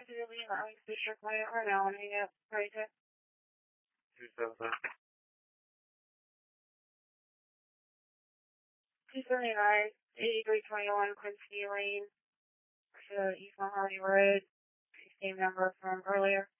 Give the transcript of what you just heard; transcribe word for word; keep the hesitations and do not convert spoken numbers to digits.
Actively allowing Fisher Client right now and hang up. Right there. two seven seven. two seventy-nine, eighty-three twenty-one Quincy Lane, to East Mahoney Road. Same number from earlier.